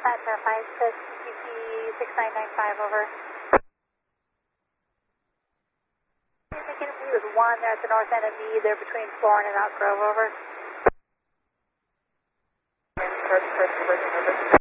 Pat verifies to QC 6995, over. Making me with 1 there at the north end of me, there between Florin and Elk Grove, over. First, over.